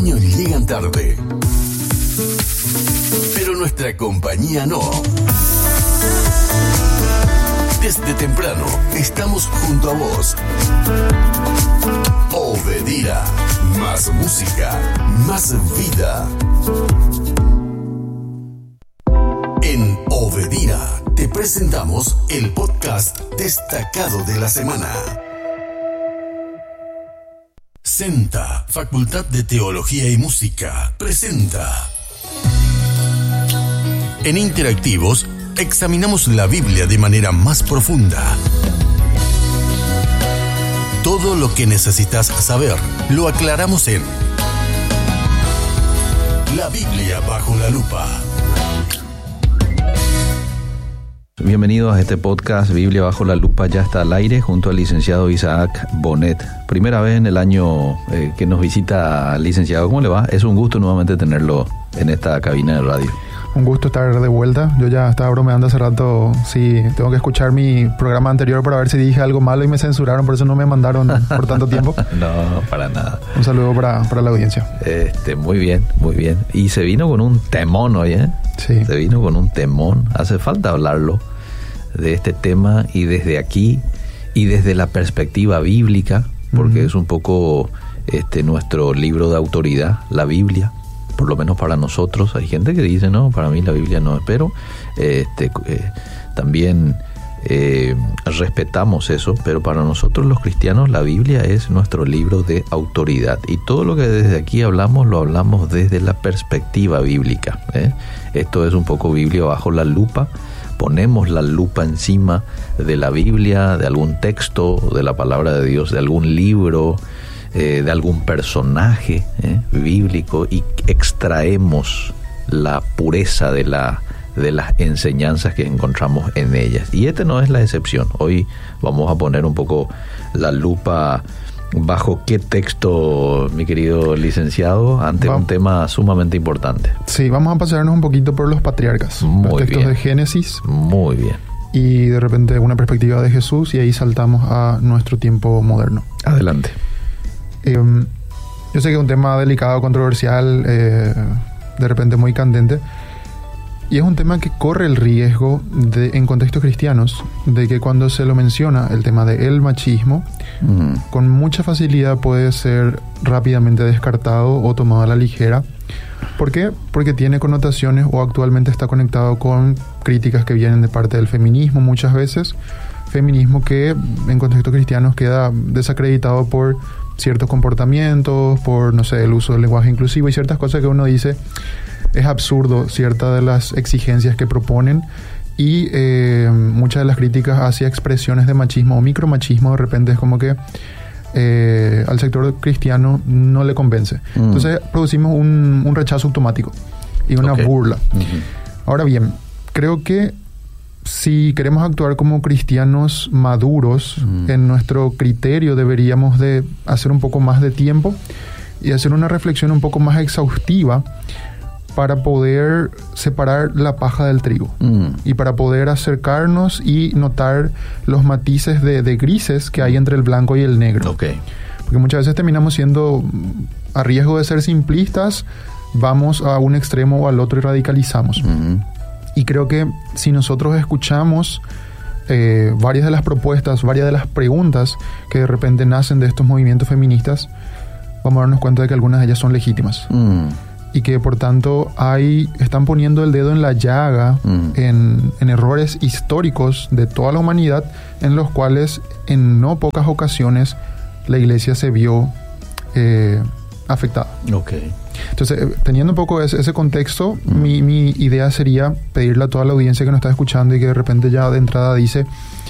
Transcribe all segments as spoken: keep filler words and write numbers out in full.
otoño llegan tarde, pero nuestra compañía no. Desde temprano estamos junto a vos. Obedira, más música, más vida. En Obedira te presentamos el podcast destacado de la semana. Senta, Facultad de Teología y Música, presenta. En Interactivos, examinamos la Biblia de manera más profunda. Todo lo que necesitas saber, lo aclaramos en La Biblia bajo la lupa. Bienvenidos a este podcast Biblia bajo la lupa, ya está al aire junto al licenciado Isaac Bonet. Primera vez en el año eh, que nos visita el licenciado. ¿Cómo le va? Es un gusto nuevamente tenerlo en esta cabina de radio. Un gusto estar de vuelta. Yo ya estaba bromeando hace rato. Sí, tengo que escuchar mi programa anterior para ver si dije algo malo y me censuraron, por eso no me mandaron por tanto tiempo. No, para nada. Un saludo para, para la audiencia. Este, muy bien, muy bien. Y se vino con un temón hoy, ¿eh? Sí. Se vino con un temón. Hace falta hablarlo de este tema y desde aquí y desde la perspectiva bíblica, porque uh-huh. es un poco este nuestro libro de autoridad, la Biblia. Por lo menos para nosotros. Hay gente que dice, no, para mí la Biblia no, pero este, eh, también eh, respetamos eso, pero para nosotros los cristianos la Biblia es nuestro libro de autoridad, y todo lo que desde aquí hablamos, lo hablamos desde la perspectiva bíblica, ¿eh? Esto es un poco Biblia bajo la lupa. Ponemos la lupa encima de la Biblia, de algún texto, de la palabra de Dios, de algún libro, Eh, de algún personaje eh, bíblico, y extraemos la pureza de la de las enseñanzas que encontramos en ellas. Y este no es la excepción. Hoy vamos a poner un poco la lupa bajo qué texto, mi querido licenciado, ante vamos. un tema sumamente importante. Sí, vamos a pasarnos un poquito por los patriarcas, Muy los textos bien. de Génesis. Muy bien. Y de repente una perspectiva de Jesús, y ahí saltamos a nuestro tiempo moderno. Adelante. Eh, yo sé que es un tema delicado, controversial, eh, de repente muy candente, y es un tema que corre el riesgo de, en contextos cristianos, de que cuando se lo menciona el tema del machismo, mm. con mucha facilidad puede ser rápidamente descartado o tomado a la ligera. ¿Por qué? Porque tiene connotaciones, o actualmente está conectado con críticas que vienen de parte del feminismo muchas veces, feminismo que en contextos cristianos queda desacreditado por ciertos comportamientos, por, no sé, el uso del lenguaje inclusivo y ciertas cosas que uno dice es absurdo, ciertas de las exigencias que proponen, y eh, muchas de las críticas hacia expresiones de machismo o micromachismo de repente es como que eh, al sector cristiano no le convence. Mm. Entonces producimos un, un rechazo automático y una okay. burla. Uh-huh. Ahora bien, creo que si queremos actuar como cristianos maduros, mm. en nuestro criterio deberíamos de hacer un poco más de tiempo y hacer una reflexión un poco más exhaustiva para poder separar la paja del trigo, mm. y para poder acercarnos y notar los matices de, de grises que hay entre el blanco y el negro. Okay. Porque muchas veces terminamos siendo, a riesgo de ser simplistas, vamos a un extremo o al otro y radicalizamos. Mm. Y creo que si nosotros escuchamos eh, varias de las propuestas, varias de las preguntas que de repente nacen de estos movimientos feministas, vamos a darnos cuenta de que algunas de ellas son legítimas. Mm. Y que por tanto hay, están poniendo el dedo en la llaga, mm. en, en errores históricos de toda la humanidad, en los cuales en no pocas ocasiones la iglesia se vio eh, afectada. Okay. Entonces, teniendo un poco ese, ese contexto, mm. mi, mi idea sería pedirle a toda la audiencia que nos está escuchando y que de repente ya de entrada dice,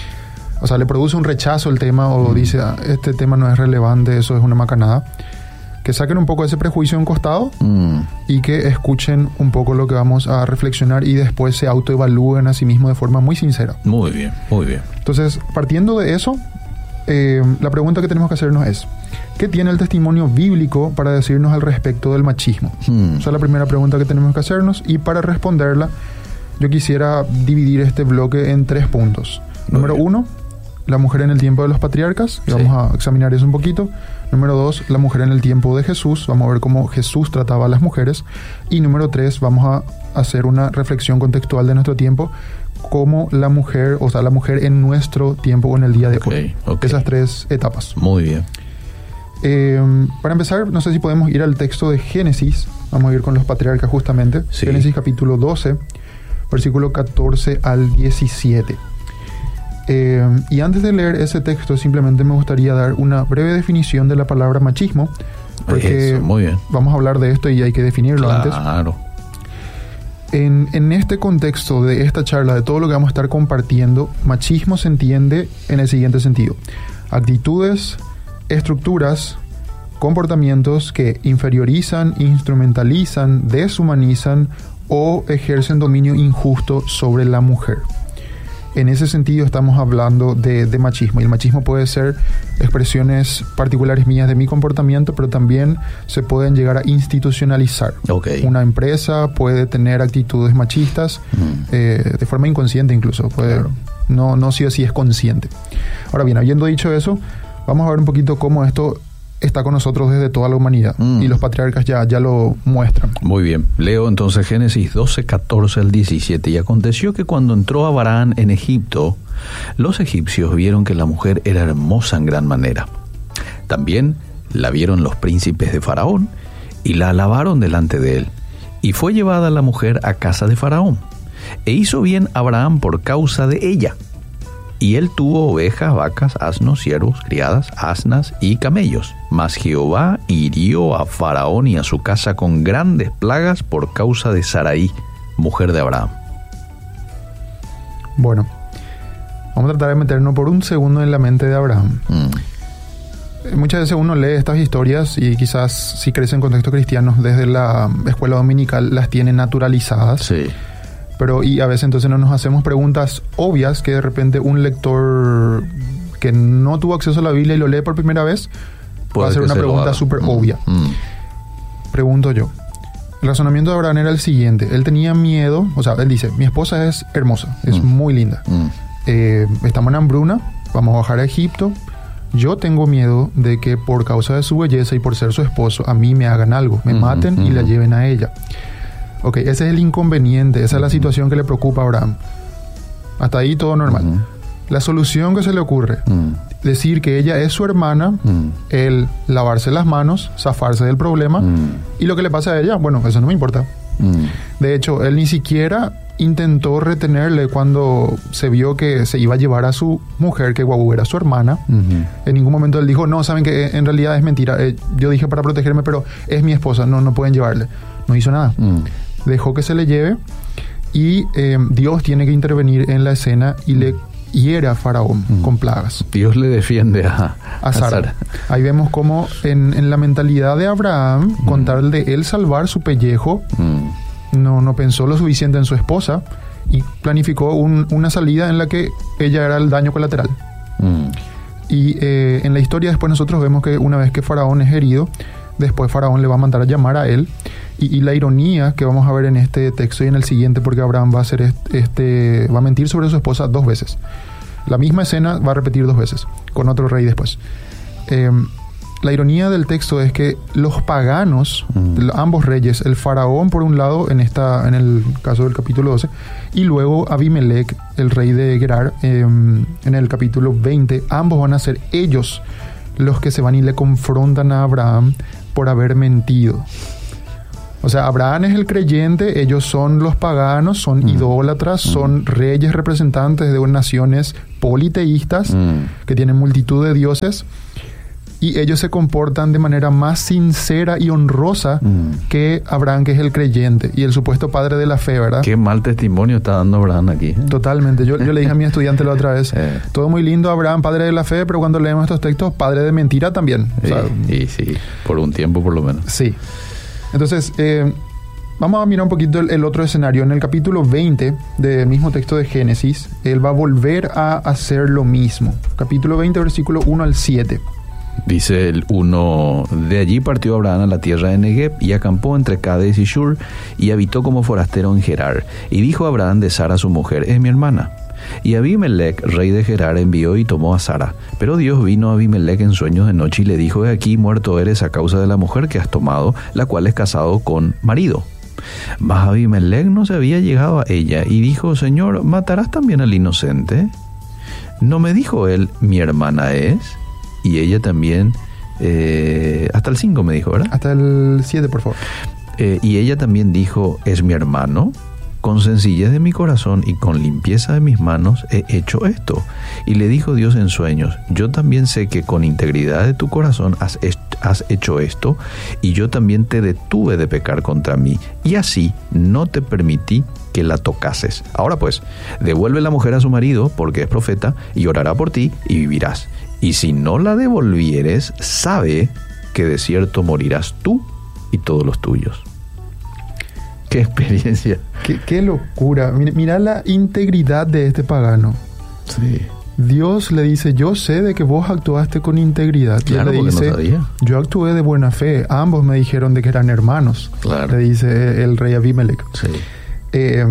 o sea, le produce un rechazo el tema, o mm. dice, ah, este tema no es relevante, eso es una macanada, que saquen un poco ese prejuicio a un costado mm. y que escuchen un poco lo que vamos a reflexionar, y después se autoevalúen a sí mismos de forma muy sincera. Muy bien, muy bien. Entonces, partiendo de eso, eh, la pregunta que tenemos que hacernos es, ¿qué tiene el testimonio bíblico para decirnos al respecto del machismo? Hmm. Esa es la primera pregunta que tenemos que hacernos, y para responderla yo quisiera dividir este bloque en tres puntos. Muy Número bien. uno, la mujer en el tiempo de los patriarcas, y Sí. vamos a examinar eso un poquito. Número dos, la mujer en el tiempo de Jesús, vamos a ver cómo Jesús trataba a las mujeres. Y número tres, vamos a hacer una reflexión contextual de nuestro tiempo, cómo la mujer, o sea, la mujer en nuestro tiempo o en el día de Ok, hoy. ok. Esas tres etapas. Muy bien. Eh, para empezar, no sé si podemos ir al texto de Génesis. Vamos a ir con los patriarcas justamente. Sí. Génesis capítulo doce, versículo catorce al diecisiete. Eh, y antes de leer ese texto, simplemente me gustaría dar una breve definición de la palabra machismo, porque Eso, muy bien. vamos a hablar de esto y hay que definirlo antes. Claro. En, en este contexto de esta charla, de todo lo que vamos a estar compartiendo, machismo se entiende en el siguiente sentido: actitudes, estructuras, comportamientos que inferiorizan, instrumentalizan, deshumanizan o ejercen dominio injusto sobre la mujer. En ese sentido estamos hablando de, de machismo. Y el machismo puede ser expresiones particulares mías de mi comportamiento, pero también se pueden llegar a institucionalizar. Ok. Una empresa puede tener actitudes machistas Mm. eh, de forma inconsciente incluso. Puede, Claro. no, no sí o sí es consciente. Ahora bien, habiendo dicho eso, vamos a ver un poquito cómo esto está con nosotros desde toda la humanidad. Mm. Y los patriarcas ya, ya lo muestran. Muy bien. Leo entonces Génesis doce, catorce al diecisiete. Y aconteció que cuando entró Abraham en Egipto, los egipcios vieron que la mujer era hermosa en gran manera. También la vieron los príncipes de Faraón y la alabaron delante de él. Y fue llevada la mujer a casa de Faraón. E hizo bien Abraham por causa de ella. Y él tuvo ovejas, vacas, asnos, siervos, criadas, asnas y camellos. Mas Jehová hirió a Faraón y a su casa con grandes plagas por causa de Sarai, mujer de Abraham. Bueno, vamos a tratar de meternos por un segundo en la mente de Abraham. Mm. Muchas veces uno lee estas historias y quizás si crece en contextos cristianos desde la escuela dominical las tiene naturalizadas. Sí. Pero y a veces entonces no nos hacemos preguntas obvias que de repente un lector que no tuvo acceso a la Biblia y lo lee por primera vez va Puede a hacer que una se lo pregunta haga. súper Mm, obvia. mm. Pregunto yo. El razonamiento de Abraham era el siguiente. Él tenía miedo, o sea, él dice, mi esposa es hermosa, es Mm. muy linda. Mm. Eh, estamos en hambruna, vamos a bajar a Egipto. Yo tengo miedo de que por causa de su belleza y por ser su esposo, a mí me hagan algo, me Ujú, maten y la ujú. lleven a ella. Ok, ese es el inconveniente, esa es la situación que le preocupa a Abraham. Hasta ahí todo normal. Ujú. La solución que se le ocurre, Mm. decir que ella es su hermana, Mm. él lavarse las manos, zafarse del problema, Mm. y lo que le pasa a ella, bueno, eso no me importa. Mm. De hecho, él ni siquiera intentó retenerle cuando se vio que se iba a llevar a su mujer, que guau era su hermana. Ujú. En ningún momento él dijo, no, saben que en realidad es mentira. Eh, yo dije para protegerme, pero es mi esposa, no, no pueden llevarle. No hizo nada. Mm. Dejó que se le lleve y eh, Dios tiene que intervenir en la escena y le hiere a Faraón Mm. con plagas. Dios le defiende a, A Sara. Ahí vemos cómo en, en la mentalidad de Abraham, Mm. con tal de él salvar su pellejo, Mm. no, no pensó lo suficiente en su esposa y planificó un- una salida en la que ella era el daño colateral. Mm. Y eh, en la historia después nosotros vemos que una vez que Faraón es herido, después Faraón le va a mandar a llamar a él. Y, y la ironía que vamos a ver en este texto y en el siguiente, porque Abraham va a hacer este, este va a mentir sobre su esposa dos veces. La misma escena va a repetir dos veces, con otro rey después. Eh, la ironía del texto es que los paganos, Mm. ambos reyes, el faraón por un lado en esta en el caso del capítulo doce, y luego Abimelech, el rey de Gerar, eh, en el capítulo veinte, ambos van a ser ellos los que se van y le confrontan a Abraham por haber mentido. O sea, Abraham es el creyente, ellos son los paganos, son Mm. idólatras, Mm. son reyes representantes de naciones politeístas Mm. que tienen multitud de dioses, y ellos se comportan de manera más sincera y honrosa Mm. que Abraham, que es el creyente y el supuesto padre de la fe, ¿verdad? Qué mal testimonio está dando Abraham aquí. ¿eh? Totalmente. Yo, yo le dije a mi estudiante la otra vez, Eh. todo muy lindo, Abraham, padre de la fe, pero cuando leemos estos textos, padre de mentira también. O sea, Sí, sí, sí, por un tiempo por lo menos. sí. Entonces, eh, vamos a mirar un poquito el, el otro escenario. En el capítulo veinte del mismo texto de Génesis, él va a volver a hacer lo mismo. Capítulo veinte, versículo uno al siete. Dice el uno, de allí partió Abraham a la tierra de Negev y acampó entre Cades y Shur y habitó como forastero en Gerar. Y dijo Abraham de Sara su mujer, es mi hermana. Y Abimelech, rey de Gerar, envió y tomó a Sara. Pero Dios vino a Abimelech en sueños de noche y le dijo: he aquí, muerto eres a causa de la mujer que has tomado, la cual es casado con marido. Mas Abimelech no se había llegado a ella y dijo: Señor, ¿matarás también al inocente? ¿No me dijo él, mi hermana es? Y ella también, eh, hasta el cinco me dijo, ¿verdad? Hasta el siete, por favor. Eh, y ella también dijo: es mi hermano. Con sencillez de mi corazón y con limpieza de mis manos he hecho esto. Y le dijo Dios en sueños: yo también sé que con integridad de tu corazón has, has hecho esto, y yo también te detuve de pecar contra mí, y así no te permití que la tocases. Ahora pues, devuelve la mujer a su marido, porque es profeta, y orará por ti, y vivirás. Y si no la devolvieres, sabe que de cierto morirás tú y todos los tuyos. ¡Qué experiencia! ¡Qué, qué locura! Mira, mira la integridad de este pagano. Sí. Dios le dice: yo sé de que vos actuaste con integridad. Claro, y él le dice: no sabía. yo actué de buena fe. Ambos me dijeron de que eran hermanos. Claro. Le dice el rey Abimelech. Sí. Eh,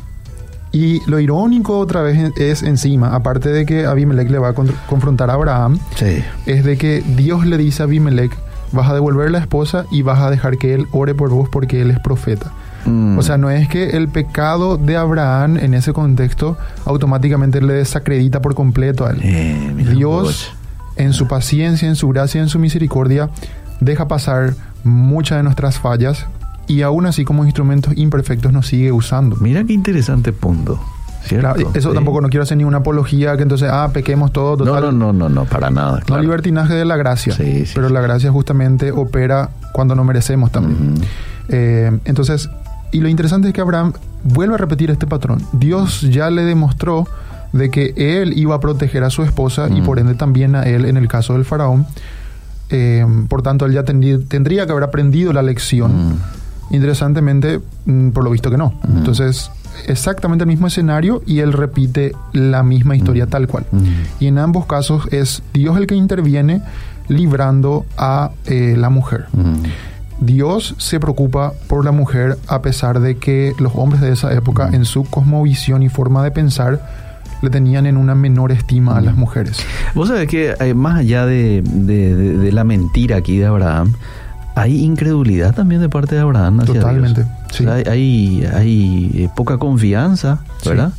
y lo irónico otra vez es encima, aparte de que Abimelech le va a con- confrontar a Abraham, Sí. es de que Dios le dice a Abimelech: vas a devolver la esposa y vas a dejar que él ore por vos porque él es profeta. Mm. O sea, no es que el pecado de Abraham en ese contexto automáticamente le desacredita por completo a él. Eh, mira Dios, vos. en su paciencia, en su gracia, en su misericordia, deja pasar muchas de nuestras fallas y aún así como instrumentos imperfectos nos sigue usando. Mira qué interesante punto. ¿Cierto? Claro, eso Sí. tampoco no quiero hacer ninguna apología que entonces, ah, pequemos todo. No, Total, no, no, no, no, para nada. no Claro. libertinaje de la gracia, Sí, sí, pero sí. la gracia justamente opera cuando no merecemos también. Ujú. Eh, entonces, y lo interesante es que Abraham vuelve a repetir este patrón. Dios ya le demostró de que él iba a proteger a su esposa y Mm. por ende también a él en el caso del faraón. Eh, por tanto, él ya tendrí- tendría que haber aprendido la lección. Mm. Interesantemente, mm, por lo visto que no. Mm. Entonces, exactamente el mismo escenario y él repite la misma historia tal cual. Mm. Y en ambos casos es Dios el que interviene librando a eh, la mujer. Mm. Dios se preocupa por la mujer a pesar de que los hombres de esa época, Mm. en su cosmovisión y forma de pensar, le tenían en una menor estima a las mujeres. Vos sabés que eh, más allá de, de, de, de la mentira aquí de Abraham, hay incredulidad también de parte de Abraham hacia Totalmente, Dios. sí. O sea, hay, hay, hay, eh, poca confianza, ¿verdad?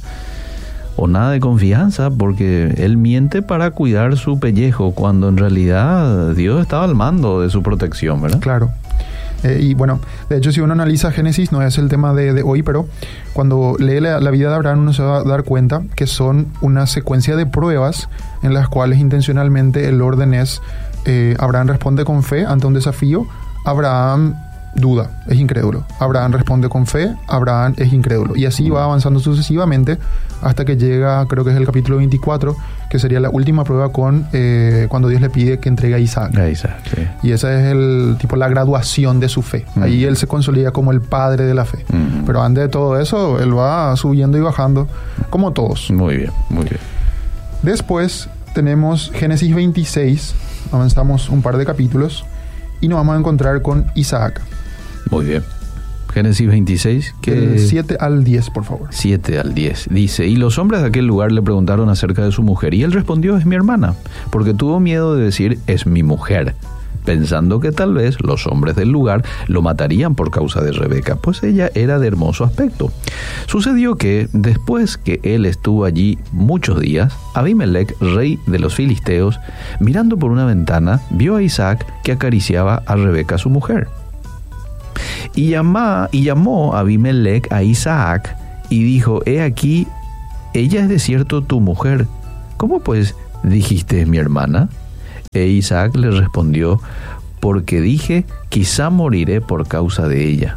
O nada de confianza, porque él miente para cuidar su pellejo, cuando en realidad Dios estaba al mando de su protección, ¿verdad? Claro. Eh, y bueno, de hecho, si uno analiza Génesis, no es el tema de, de hoy, pero cuando lee la, la vida de Abraham, uno se va a dar cuenta que son una secuencia de pruebas en las cuales intencionalmente el orden es eh, Abraham responde con fe ante un desafío, Abraham duda, es incrédulo. Abraham responde con fe, Abraham es incrédulo. Y así va avanzando sucesivamente hasta que llega, creo que es el capítulo veinticuatro, que sería la última prueba con eh, cuando Dios le pide que entregue a Isaac. A Isaac, sí. Y esa es el tipo la graduación de su fe. Mm. Ahí él se consolida como el padre de la fe. Mm. Pero antes de todo eso, él va subiendo y bajando, como todos. Muy bien, muy bien. Después tenemos Génesis veintiséis, avanzamos un par de capítulos y nos vamos a encontrar con Isaac. Muy bien. Génesis veintiséis, que Del siete al diez, por favor. siete al diez. Dice: y los hombres de aquel lugar le preguntaron acerca de su mujer, y él respondió: es mi hermana, porque tuvo miedo de decir es mi mujer, pensando que tal vez los hombres del lugar lo matarían por causa de Rebeca, pues ella era de hermoso aspecto. Sucedió que, después que él estuvo allí muchos días, Abimelech, rey de los filisteos, mirando por una ventana, vio a Isaac que acariciaba a Rebeca su mujer. Y, llama, y llamó a Abimelech a Isaac y dijo: he aquí, ella es de cierto tu mujer. ¿Cómo pues dijiste es mi hermana? E Isaac le respondió: porque dije, quizá moriré por causa de ella.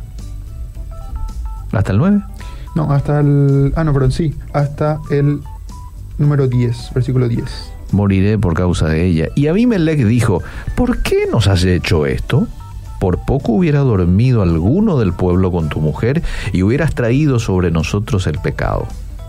¿Hasta el nueve? No, hasta el... Ah, no, perdón, sí. Hasta el número diez, versículo diez. Moriré por causa de ella. Y Abimelech dijo: ¿por qué nos has hecho esto? Por poco hubiera dormido alguno del pueblo con tu mujer y hubieras traído sobre nosotros el pecado.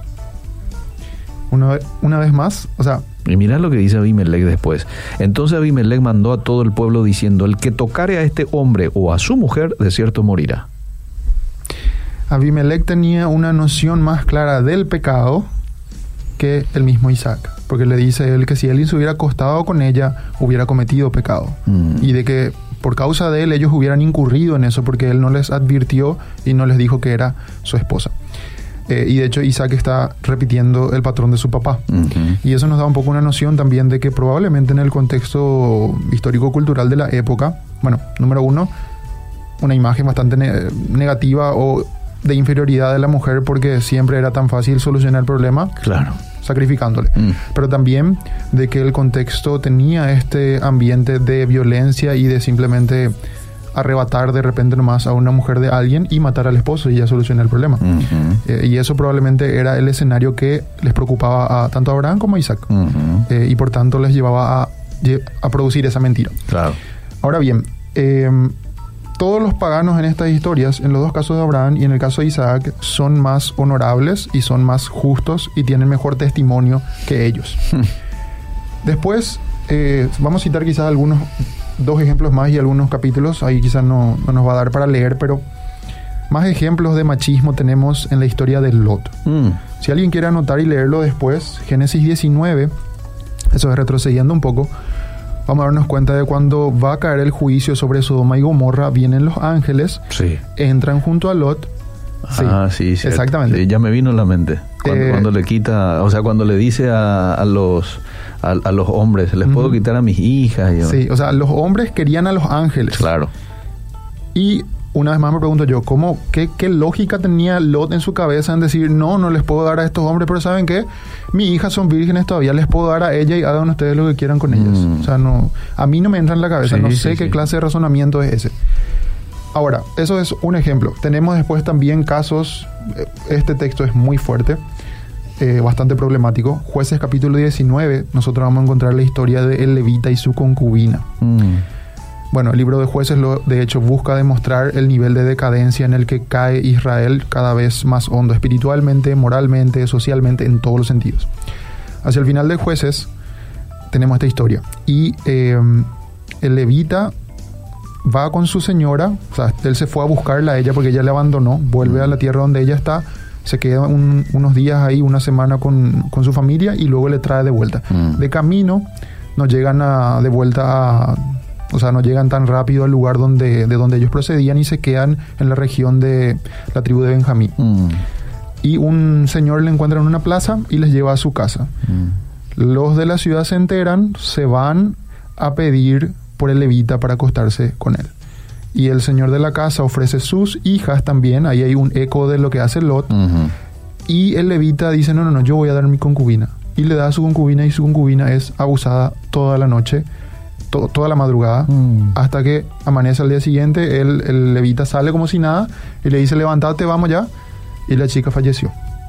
Una, una vez más, o sea... Y mirá lo que dice Abimelech después. Entonces Abimelech mandó a todo el pueblo diciendo: el que tocare a este hombre o a su mujer, de cierto morirá. Abimelech tenía una noción más clara del pecado que el mismo Isaac, porque le dice él que si él se hubiera acostado con ella, hubiera cometido pecado. Mm. Y de que por causa de él ellos hubieran incurrido en eso, porque él no les advirtió y no les dijo que era su esposa. Eh, y de hecho Isaac está repitiendo el patrón de su papá. Uh-huh. Y eso nos da un poco una noción también de que probablemente en el contexto histórico-cultural de la época, bueno, número uno, una imagen bastante ne- negativa o de inferioridad de la mujer, porque siempre era tan fácil solucionar el problema, claro, sacrificándole. Mm. Pero también de que el contexto tenía este ambiente de violencia y de simplemente arrebatar de repente nomás a una mujer de alguien y matar al esposo y ya solucionar el problema. Uh-huh. Eh, y eso probablemente era el escenario que les preocupaba a tanto a Abraham como a Isaac. Uh-huh. Eh, y por tanto les llevaba a, a producir esa mentira. Claro. Ahora bien, eh, todos los paganos en estas historias, en los dos casos de Abraham y en el caso de Isaac, son más honorables y son más justos y tienen mejor testimonio que ellos. Hmm. Después, eh, vamos a citar quizás algunos, dos ejemplos más y algunos capítulos. Ahí quizás no, no nos va a dar para leer, pero más ejemplos de machismo tenemos en la historia de Lot. Hmm. Si alguien quiere anotar y leerlo después, Génesis diecinueve, eso es retrocediendo un poco, vamos a darnos cuenta de cuando va a caer el juicio sobre Sodoma y Gomorra, vienen los ángeles, sí, entran junto a Lot. Sí, ah, sí, sí, exactamente. Sí, ya me vino en la mente. Cuando, eh, cuando le quita, o sea, cuando le dice a, a los a, a los hombres, les uh-huh. puedo quitar a mis hijas. Yo. Sí, o sea, los hombres querían a los ángeles. Claro. Y una vez más me pregunto yo, ¿cómo, qué, qué lógica tenía Lot en su cabeza en decir, no, no les puedo dar a estos hombres, pero ¿saben qué? Mis hijas son vírgenes todavía, les puedo dar a ella y hagan ustedes lo que quieran con ellas. Mm. O sea, no, a mí no me entra en la cabeza, sí, no sé sí, qué sí. clase de razonamiento es ese. Ahora, eso es un ejemplo. Tenemos después también casos, este texto es muy fuerte, eh, bastante problemático. Jueces capítulo diecinueve, nosotros vamos a encontrar la historia de el levita y su concubina. Mm. Bueno, el libro de Jueces, lo, de hecho, busca demostrar el nivel de decadencia en el que cae Israel cada vez más hondo, espiritualmente, moralmente, socialmente, en todos los sentidos. Hacia el final de Jueces tenemos esta historia. Y eh, el levita va con su señora, o sea, él se fue a buscarla a ella porque ella le abandonó, vuelve a la tierra donde ella está, se queda un, unos días ahí, una semana con, con su familia y luego le trae de vuelta. Mm. De camino, nos llegan a, de vuelta a... O sea, no llegan tan rápido al lugar donde, de donde ellos procedían y se quedan en la región de la tribu de Benjamín. Mm. Y un señor le encuentra en una plaza y les lleva a su casa. Mm. Los de la ciudad se enteran, se van a pedir por el levita para acostarse con él. Y el señor de la casa ofrece sus hijas también. Ahí hay un eco de lo que hace Lot. Mm-hmm. Y el levita dice, no, no, no, yo voy a dar mi concubina. Y le da a su concubina y su concubina es abusada toda la noche. Toda la madrugada, mm. hasta que amanece al día siguiente, el, el levita sale como si nada y le dice, levántate, vamos ya, y la chica falleció.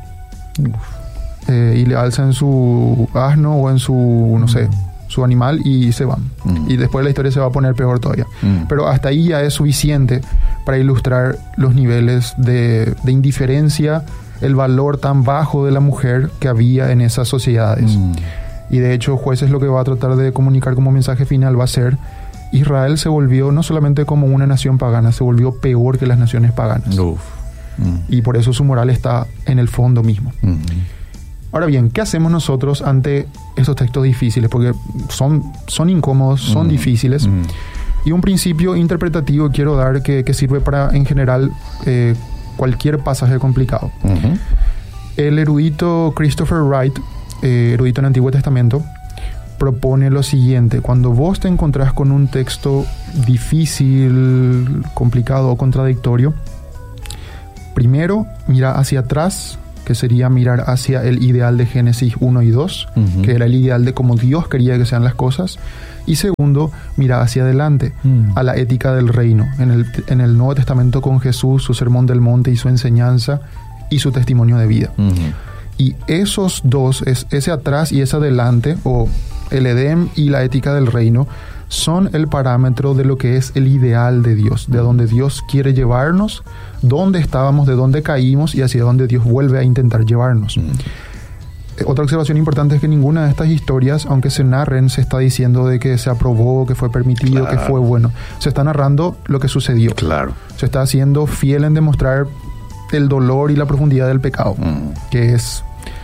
Eh, y le alzan su asno o en su, no mm. sé, su animal y se van. Mm. Y después la historia se va a poner peor todavía. Mm. Pero hasta ahí ya es suficiente para ilustrar los niveles de, de indiferencia, el valor tan bajo de la mujer que había en esas sociedades. Mm. Y de hecho, Jueces lo que va a tratar de comunicar como mensaje final va a ser, Israel se volvió no solamente como una nación pagana, se volvió peor que las naciones paganas. Uf. Mm. Y por eso su moral está en el fondo mismo. Mm. Ahora bien, ¿qué hacemos nosotros ante estos textos difíciles? Porque son, son incómodos, son mm. difíciles. Mm. Y un principio interpretativo quiero dar que, que sirve para, en general, eh, cualquier pasaje complicado. Mm-hmm. El erudito Christopher Wright, Eh, erudito en el Antiguo Testamento, propone lo siguiente: cuando vos te encontrás con un texto difícil, complicado o contradictorio, primero mira hacia atrás, que sería mirar hacia el ideal de Génesis uno y dos, uh-huh. que era el ideal de cómo Dios quería que sean las cosas, y segundo, mira hacia adelante, uh-huh. a la ética del reino, en el, en el Nuevo Testamento con Jesús, su sermón del monte y su enseñanza y su testimonio de vida. Uh-huh. Y esos dos, es, ese atrás y ese adelante, o el Edén y la ética del reino, son el parámetro de lo que es el ideal de Dios, de donde Dios quiere llevarnos, dónde estábamos, de dónde caímos y hacia dónde Dios vuelve a intentar llevarnos. Mm. Otra observación importante es que ninguna de estas historias, aunque se narren, se está diciendo de que se aprobó, que fue permitido, claro. que fue bueno. Se está narrando lo que sucedió. Claro. Se está haciendo fiel en demostrar el dolor y la profundidad del pecado, mm. que es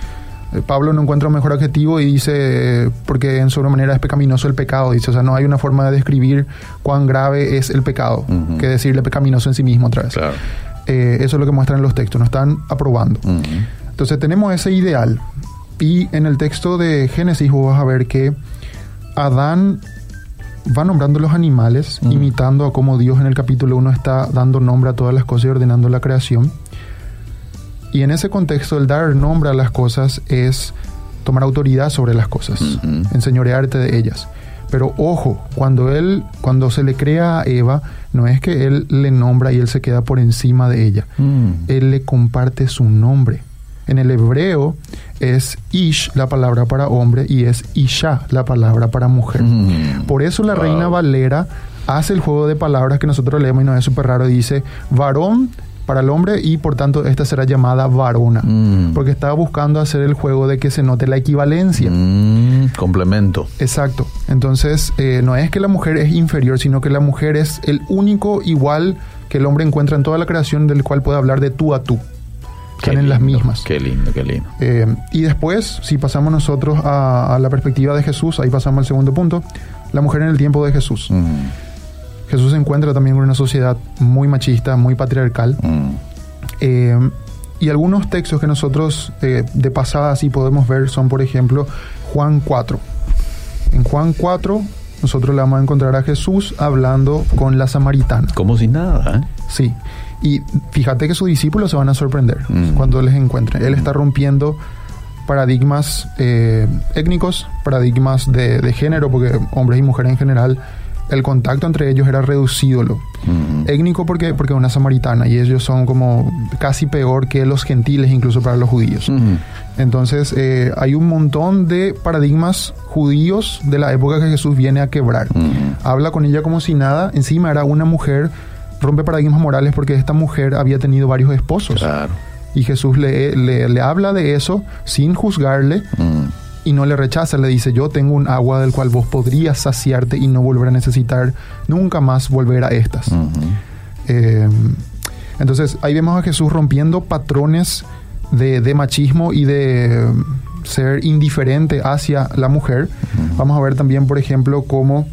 Pablo no encuentra un mejor adjetivo y dice, porque en sobremanera es pecaminoso el pecado, dice, o sea, no hay una forma de describir cuán grave es el pecado, uh-huh. que decirle pecaminoso en sí mismo otra vez. Claro. Eh, eso es lo que muestran los textos, nos están aprobando. Uh-huh. Entonces tenemos ese ideal, y en el texto de Génesis vos vas a ver que Adán va nombrando los animales, uh-huh. imitando a cómo Dios en el capítulo uno está dando nombre a todas las cosas y ordenando la creación. Y en ese contexto, el dar nombre a las cosas es tomar autoridad sobre las cosas, uh-huh. enseñorearte de ellas. Pero ojo, cuando él, cuando se le crea a Eva, no es que él le nombra y él se queda por encima de ella. Uh-huh. Él le comparte su nombre. En el hebreo es Ish la palabra para hombre y es Isha la palabra para mujer. Uh-huh. Por eso la wow. Reina Valera hace el juego de palabras que nosotros leemos y nos es súper raro. Dice varón para el hombre y por tanto esta será llamada varona, mm. porque estaba buscando hacer el juego de que se note la equivalencia. Mm, complemento. Exacto. Entonces eh, no es que la mujer es inferior, sino que la mujer es el único igual que el hombre encuentra en toda la creación, del cual puede hablar de tú a tú. Están en las mismas. Qué lindo, qué lindo. Eh, y después, si pasamos nosotros a, a la perspectiva de Jesús, ahí pasamos al segundo punto, la mujer en el tiempo de Jesús. Mm. Jesús se encuentra también con una sociedad muy machista, muy patriarcal. Mm. Eh, y algunos textos que nosotros eh, de pasada sí podemos ver son, por ejemplo, Juan cuatro. En Juan cuatro nosotros le vamos a encontrar a Jesús hablando con la samaritana. Como si nada, ¿eh? Sí. Y fíjate que sus discípulos se van a sorprender mm. cuando les encuentren. Él está rompiendo paradigmas eh, étnicos, paradigmas de, de género, porque hombres y mujeres en general, el contacto entre ellos era reducido. Uh-huh. Étnico porque porque es una samaritana y ellos son como casi peor que los gentiles, incluso para los judíos. Uh-huh. Entonces eh, hay un montón de paradigmas judíos de la época que Jesús viene a quebrar. Uh-huh. Habla con ella como si nada. Encima era una mujer, rompe paradigmas morales porque esta mujer había tenido varios esposos. Claro. Y Jesús le, le, le habla de eso sin juzgarle. Uh-huh. Y no le rechaza, le dice, yo tengo un agua del cual vos podrías saciarte y no volver a necesitar nunca más volver a estas. Uh-huh. Eh, entonces, ahí vemos a Jesús rompiendo patrones de, de machismo y de ser indiferente hacia la mujer. Uh-huh. Vamos a ver también, por ejemplo, cómo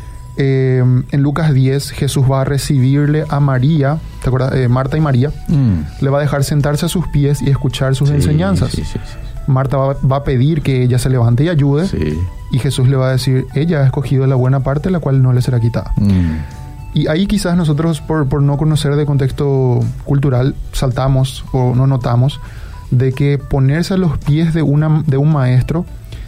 eh, en Lucas diez Jesús va a recibirle a María, ¿te acuerdas? Eh, Marta y María. Uh-huh. Le va a dejar sentarse a sus pies y escuchar sus sí, enseñanzas. Sí, sí, sí. Marta va, va a pedir que ella se levante y ayude. Sí. Y Jesús le va a decir, ella ha escogido la buena parte, la cual no le será quitada. Mm. Y ahí quizás nosotros, por, por no conocer de contexto cultural, saltamos o no notamos de que ponerse a los pies de, una, de un maestro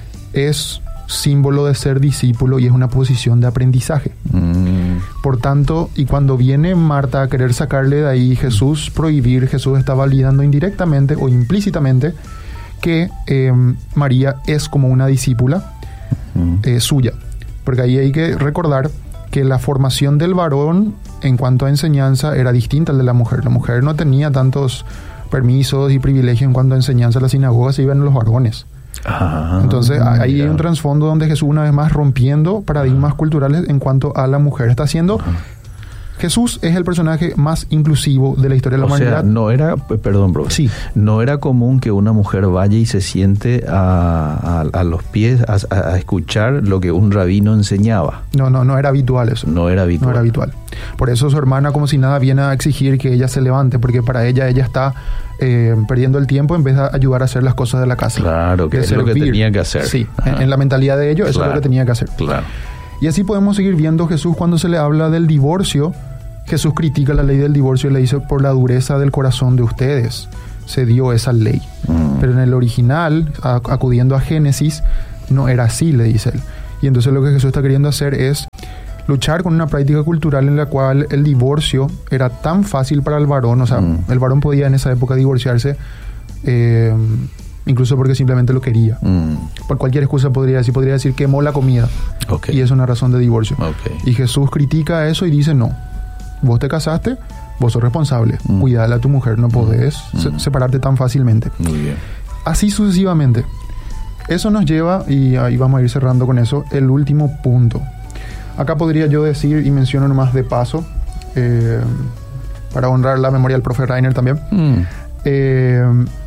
es símbolo de ser discípulo y es una posición de aprendizaje. Mm. Por tanto, y cuando viene Marta a querer sacarle de ahí Jesús, prohibir, Jesús está validando indirectamente o implícitamente que eh, María es como una discípula uh-huh. eh, suya. Porque ahí hay que recordar que la formación del varón en cuanto a enseñanza era distinta al de la mujer. La mujer no tenía tantos permisos y privilegios en cuanto a enseñanza. A la sinagoga se iban los varones. Ah, Entonces ahí mira. hay un trasfondo donde Jesús una vez más rompiendo paradigmas uh-huh. culturales en cuanto a la mujer. Está haciendo... Uh-huh. Jesús es el personaje más inclusivo de la historia de la o humanidad. Sea, no era, perdón, bro. Sí. No era común que una mujer vaya y se siente a, a, a los pies a, a escuchar lo que un rabino enseñaba. No, no, no era habitual eso. No era habitual. No era habitual. Por eso su hermana, como si nada, viene a exigir que ella se levante, porque para ella, ella está eh, perdiendo el tiempo en vez de ayudar a hacer las cosas de la casa. Claro, que, que es lo que tenía que hacer. Sí, en, en la mentalidad de ellos, eso claro. es lo que tenía que hacer. Claro. Y así podemos seguir viendo Jesús cuando se le habla del divorcio. Jesús critica la ley del divorcio y le dice, por la dureza del corazón de ustedes se dio esa ley. Mm. Pero en el original, a, acudiendo a Génesis, no era así, le dice él. Y entonces lo que Jesús está queriendo hacer es luchar con una práctica cultural en la cual el divorcio era tan fácil para el varón. O sea, mm. el varón podía en esa época divorciarse, eh, incluso porque simplemente lo quería. Mm. Por cualquier excusa podría decir, podría decir quemó la comida. Okay. Y es una razón de divorcio. Okay. Y Jesús critica eso y dice, no. Vos te casaste, vos sos responsable. Mm. Cuidale a tu mujer, no podés mm. se- separarte tan fácilmente. Muy bien. Así sucesivamente. Eso nos lleva, y ahí vamos a ir cerrando con eso, el último punto. Acá podría yo decir, y menciono nomás de paso, eh, para honrar la memoria del profe Rainer también, mm. eh,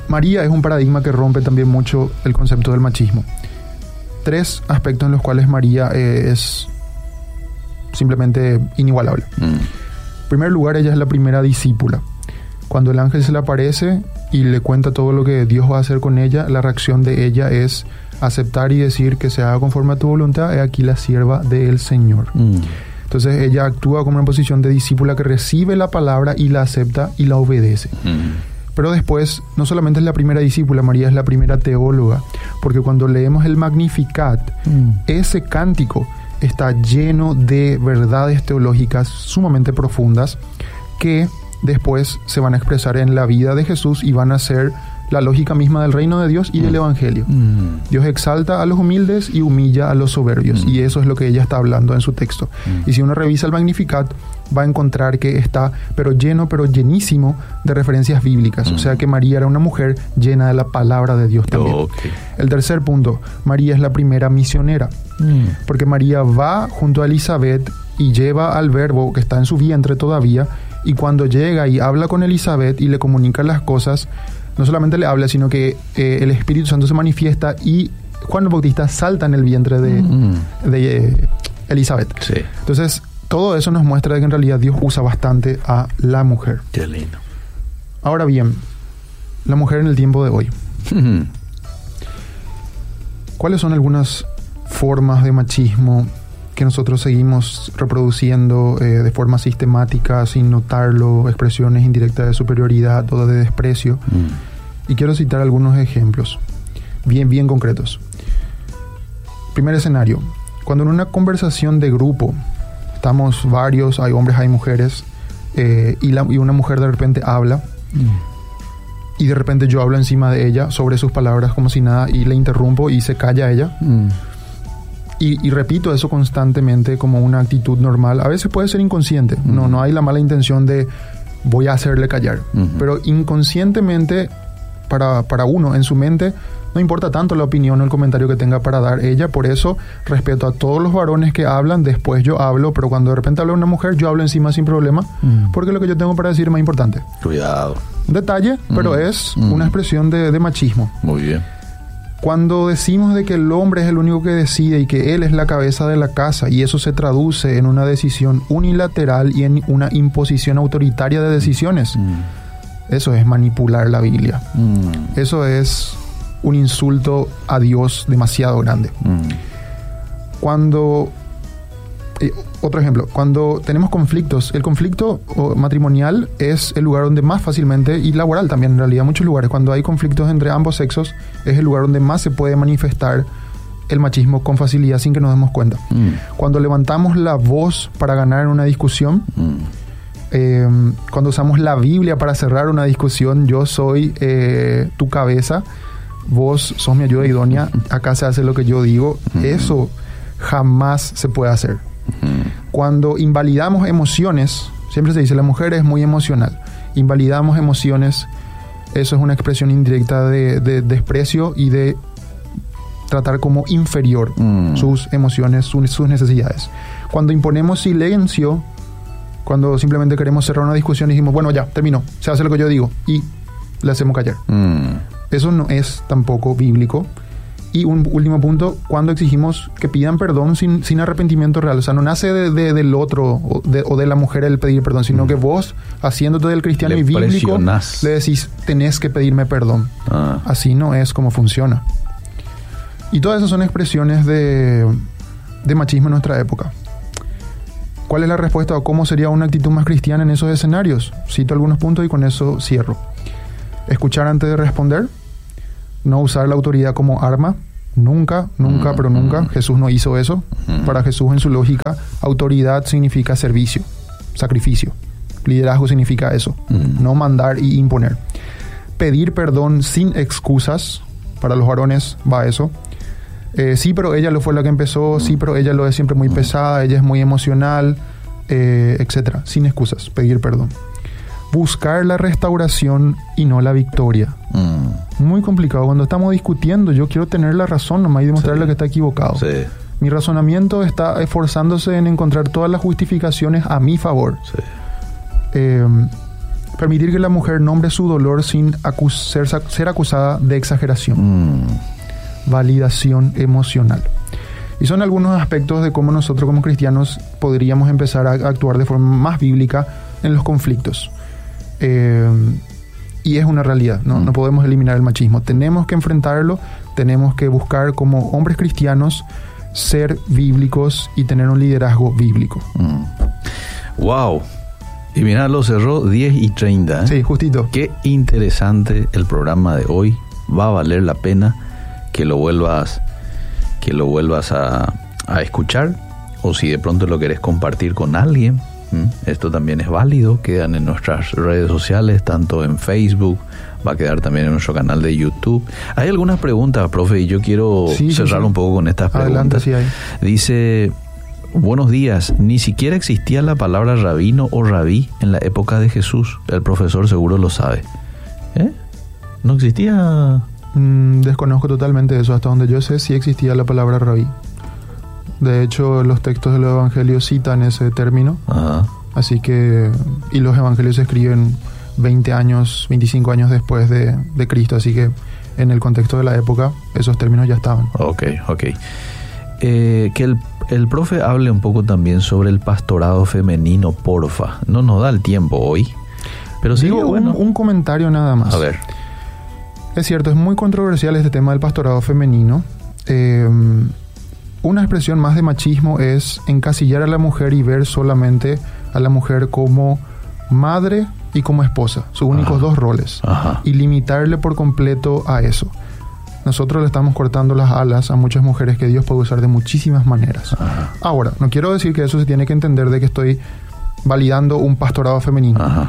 María es un paradigma que rompe también mucho el concepto del machismo. Tres aspectos en los cuales María eh, es simplemente inigualable. Mm. En primer lugar, ella es la primera discípula. Cuando el ángel se le aparece y le cuenta todo lo que Dios va a hacer con ella, la reacción de ella es aceptar y decir que se haga conforme a tu voluntad. He aquí la sierva del Señor. Mm. Entonces ella actúa como una posición de discípula que recibe la palabra y la acepta y la obedece. Mm. Pero después, no solamente es la primera discípula, María es la primera teóloga, porque cuando leemos el Magnificat, mm. ese cántico está lleno de verdades teológicas sumamente profundas que después se van a expresar en la vida de Jesús y van a ser la lógica misma del reino de Dios y mm. del Evangelio. Mm. Dios exalta a los humildes y humilla a los soberbios, mm. y eso es lo que ella está hablando en su texto. Mm. Y si uno revisa el Magnificat, va a encontrar que está pero lleno, pero llenísimo de referencias bíblicas. Mm. O sea que María era una mujer llena de la palabra de Dios también. Okay. El tercer punto, María es la primera misionera, mm. porque María va junto a Elizabeth y lleva al verbo que está en su vientre todavía, y cuando llega y habla con Elizabeth y le comunica las cosas, no solamente le habla, sino que eh, el Espíritu Santo se manifiesta y Juan el Bautista salta en el vientre de, mm. de eh, Elizabeth. Sí. Entonces, todo eso nos muestra que en realidad Dios usa bastante a la mujer. Qué lindo. Ahora bien, la mujer en el tiempo de hoy. Mm-hmm. ¿Cuáles son algunas formas de machismo que nosotros seguimos reproduciendo eh, de forma sistemática, sin notarlo, expresiones indirectas de superioridad o de desprecio? Mm. Y quiero citar algunos ejemplos bien, bien concretos. Primer escenario, cuando en una conversación de grupo estamos varios, hay hombres, hay mujeres, eh, y, la, y una mujer de repente habla, mm. y de repente yo hablo encima de ella sobre sus palabras como si nada, y le interrumpo y se calla ella. Mm. Y, y repito eso constantemente como una actitud normal. A veces puede ser inconsciente. Uh-huh. No, no hay la mala intención de voy a hacerle callar. Uh-huh. Pero inconscientemente, para, para uno, en su mente, no importa tanto la opinión o el comentario que tenga para dar ella. Por eso, respeto a todos los varones que hablan, después yo hablo, pero cuando de repente habla una mujer, yo hablo encima sin problema, uh-huh. porque lo que yo tengo para decir es más importante. Cuidado. Un detalle, uh-huh. pero es uh-huh. una expresión de, de machismo. Muy bien. Cuando decimos de que el hombre es el único que decide y que él es la cabeza de la casa, y eso se traduce en una decisión unilateral y en una imposición autoritaria de decisiones, mm. eso es manipular la Biblia. Mm. Eso es un insulto a Dios demasiado grande. Mm. Cuando... Eh, otro ejemplo, cuando tenemos conflictos, el conflicto matrimonial es el lugar donde más fácilmente, y laboral también en realidad, muchos lugares, cuando hay conflictos entre ambos sexos, es el lugar donde más se puede manifestar el machismo con facilidad sin que nos demos cuenta. Mm. Cuando levantamos la voz para ganar una discusión, mm. eh, cuando usamos la Biblia para cerrar una discusión, yo soy eh, tu cabeza, vos sos mi ayuda idónea, acá se hace lo que yo digo, mm. eso jamás se puede hacer. Uh-huh. Cuando invalidamos emociones, siempre se dice la mujer es muy emocional, invalidamos emociones, eso es una expresión indirecta de, de desprecio y de tratar como inferior uh-huh. sus emociones, sus, sus necesidades. Cuando imponemos silencio, cuando simplemente queremos cerrar una discusión y decimos, bueno, ya, terminó, se hace lo que yo digo, y le hacemos callar. Uh-huh. Eso no es tampoco bíblico. Y un último punto, cuando exigimos que pidan perdón sin, sin arrepentimiento real. O sea, no nace de, de, del otro o de, o de la mujer el pedir perdón, sino mm. que vos, haciéndote del cristiano le y bíblico, presionás. Le decís, tenés que pedirme perdón. Ah. Así no es como funciona. Y todas esas son expresiones de, de machismo en nuestra época. ¿Cuál es la respuesta o cómo sería una actitud más cristiana en esos escenarios? Cito algunos puntos y con eso cierro. Escuchar antes de responder. No usar la autoridad como arma. Nunca, nunca, mm, pero nunca. Mm. Jesús no hizo eso. Mm. Para Jesús, en su lógica, autoridad significa servicio, sacrificio. Liderazgo significa eso. Mm. No mandar y imponer. Pedir perdón sin excusas. Para los varones va eso. Eh, sí, pero ella lo fue la que empezó. Mm. Sí, pero ella lo es siempre muy mm. pesada. Ella es muy emocional, eh, etcétera. Sin excusas. Pedir perdón. Buscar la restauración y no la victoria. Mm. Muy complicado. Cuando estamos discutiendo, yo quiero tener la razón nomás y demostrarle sí. que está equivocado. Sí. Mi razonamiento está esforzándose en encontrar todas las justificaciones a mi favor. Sí. Eh, permitir que la mujer nombre su dolor sin acus- ser, ser acusada de exageración. Mm. Validación emocional. Y son algunos aspectos de cómo nosotros como cristianos podríamos empezar a actuar de forma más bíblica en los conflictos. Eh, y es una realidad, ¿no? Mm. No podemos eliminar el machismo. Tenemos que enfrentarlo, tenemos que buscar como hombres cristianos ser bíblicos y tener un liderazgo bíblico. Mm. Wow. Y mira, lo cerró diez y treinta. ¿eh? Sí, justito. Qué interesante el programa de hoy. Va a valer la pena que lo vuelvas, que lo vuelvas a, a escuchar. O si de pronto lo querés compartir con alguien, ¿m? Esto también es válido. Quedan en nuestras redes sociales, tanto en Facebook, va a quedar también en nuestro canal de YouTube. Hay algunas preguntas, profe, y yo quiero sí, cerrar sí, sí. un poco con estas preguntas. Adelante, sí hay. Dice: buenos días, ni siquiera existía la palabra rabino o rabí en la época de Jesús. El profesor seguro lo sabe. ¿Eh? ¿No existía? Mm, desconozco totalmente eso. Hasta donde yo sé, sí existía la palabra rabí. De hecho, los textos de los evangelios citan ese término. Ajá. Así que... Y los evangelios se escriben veinte años, veinticinco años después de, de Cristo. Así que en el contexto de la época, esos términos ya estaban. Ok, ok. Eh, que el, el profe hable un poco también sobre el pastorado femenino, porfa. No nos da el tiempo hoy, pero sí, Digo bueno. un, un comentario nada más. A ver. Es cierto, es muy controversial este tema del pastorado femenino. Eh, una expresión más de machismo es encasillar a la mujer y ver solamente a la mujer como madre y como esposa, sus únicos Ajá. dos roles, Ajá. y limitarle por completo a eso. Nosotros le estamos cortando las alas a muchas mujeres que Dios puede usar de muchísimas maneras. Ajá. Ahora, no quiero decir que eso se tiene que entender de que estoy validando un pastorado femenino, Ajá.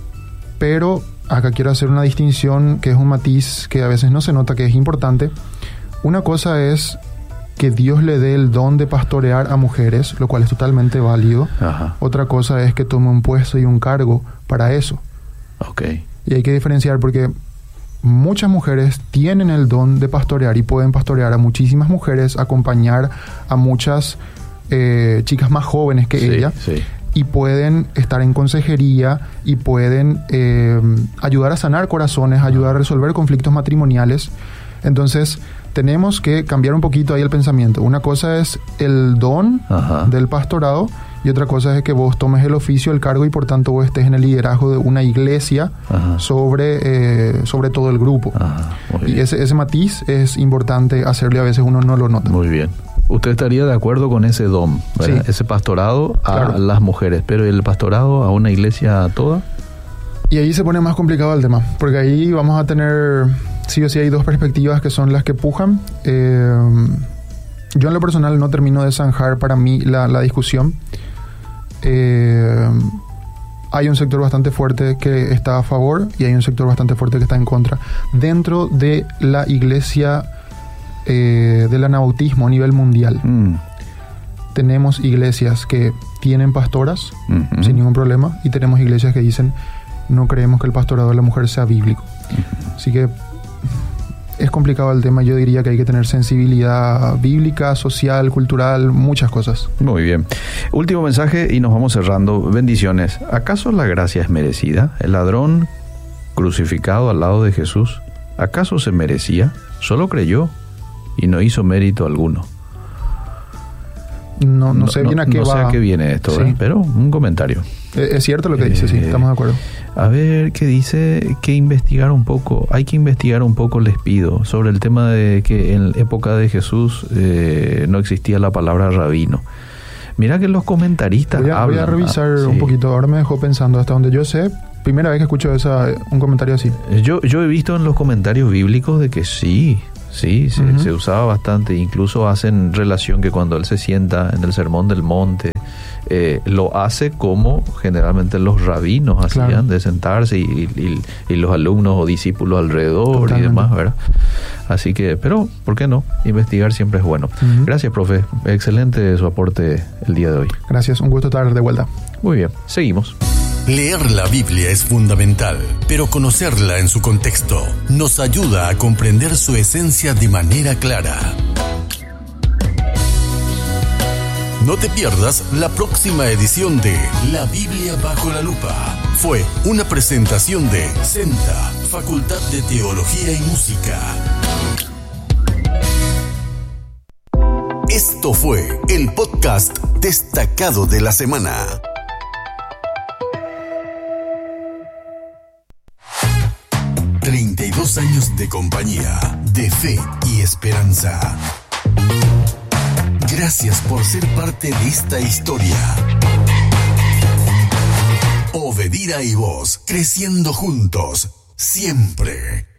pero acá quiero hacer una distinción que es un matiz que a veces no se nota, que es importante. Una cosa es que Dios le dé el don de pastorear a mujeres, lo cual es totalmente válido. Ajá. Otra cosa es que tome un puesto y un cargo para eso. Ok. Y hay que diferenciar porque muchas mujeres tienen el don de pastorear y pueden pastorear a muchísimas mujeres, acompañar a muchas eh, chicas más jóvenes que Sí, ella. sí. Y pueden estar en consejería y pueden eh, ayudar a sanar corazones, ayudar a resolver conflictos matrimoniales. Entonces, tenemos que cambiar un poquito ahí el pensamiento. Una cosa es el don Ajá. del pastorado y otra cosa es que vos tomes el oficio, el cargo y por tanto vos estés en el liderazgo de una iglesia Ajá. sobre, eh, sobre todo el grupo. Ajá. Muy Y bien. ese, ese matiz es importante hacerlo y a veces uno no lo nota. Muy bien. Usted estaría de acuerdo con ese dom, ¿verdad? Sí. Ese pastorado a Claro. las mujeres, pero el pastorado a una iglesia toda. Y ahí se pone más complicado el tema, porque ahí vamos a tener, sí o sí, hay dos perspectivas que son las que pujan. Eh, yo en lo personal no termino de zanjar para mí la, la discusión. Eh, hay un sector bastante fuerte que está a favor y hay un sector bastante fuerte que está en contra. Dentro de la iglesia eh, del anabautismo a nivel mundial, Mm. tenemos iglesias que tienen pastoras Ujú. sin ningún problema y tenemos iglesias que dicen no creemos que el pastorado de la mujer sea bíblico. Así que es complicado el tema. Yo diría que hay que tener sensibilidad bíblica, social, cultural, muchas cosas. Muy bien. Último mensaje y nos vamos cerrando. Bendiciones. ¿Acaso la gracia es merecida? El ladrón crucificado al lado de Jesús, ¿acaso se merecía? Solo creyó y no hizo mérito alguno. No, no sé bien a qué no va. sé a qué viene esto, Sí. ¿eh? Pero un comentario. Es es cierto lo que dice, sí, Eh, estamos de acuerdo. A ver, ¿qué dice? Que investigar un poco, hay que investigar un poco, les pido, sobre el tema de que en época de Jesús eh, no existía la palabra rabino. Mira que los comentaristas Voy a, voy hablan. a revisar ah, un sí. poquito. Ahora me dejó pensando hasta donde yo sé. Primera vez que escucho esa, un comentario así. Yo, yo he visto en los comentarios bíblicos de que sí, sí, se, Ujú. se usaba bastante. Incluso hacen relación que cuando él se sienta en el sermón del monte, eh, lo hace como generalmente los rabinos hacían, Claro. de sentarse y, y- y los alumnos o discípulos alrededor Totalmente. y demás, ¿verdad? Así que, pero, ¿por qué no? Investigar siempre es bueno. Ujú. Gracias, profe. Excelente su aporte el día de hoy. Gracias, un gusto estar de vuelta. Muy bien, seguimos. Leer la Biblia es fundamental, pero conocerla en su contexto nos ayuda a comprender su esencia de manera clara. No te pierdas la próxima edición de La Biblia bajo la lupa. fue una presentación de SENTA, Facultad de Teología y Música. Esto fue el podcast destacado de la semana. treinta y dos años de compañía, de fe y esperanza. Gracias por ser parte de esta historia. Obedira y vos, creciendo juntos, siempre.